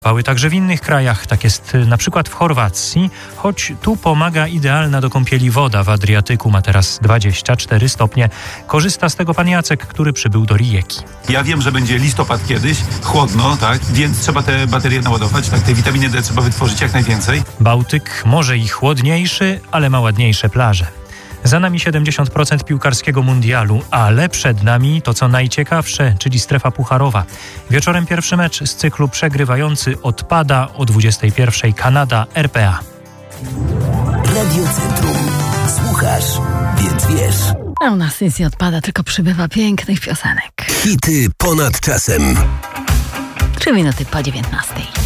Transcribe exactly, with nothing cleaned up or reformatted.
Także w innych krajach, tak jest na przykład w Chorwacji, choć tu pomaga idealna do kąpieli woda w Adriatyku, ma teraz dwadzieścia cztery stopnie. Korzysta z tego pan Jacek, który przybył do Rijeki. Ja wiem, że będzie listopad kiedyś, chłodno, tak, więc trzeba te baterie naładować, tak, tej witaminy D trzeba wytworzyć jak najwięcej. Bałtyk może i chłodniejszy, ale ma ładniejsze plaże. Za nami siedemdziesiąt procent piłkarskiego mundialu, ale przed nami to co najciekawsze, czyli strefa pucharowa. Wieczorem pierwszy mecz z cyklu przegrywający odpada o dwudziestej pierwszej Kanada R P A. Radio Centrum. Słuchasz, więc wiesz. A u nas nic nie odpada, tylko przybywa pięknych piosenek. Hity ponad czasem. Trzy minuty po dziewiętnastej.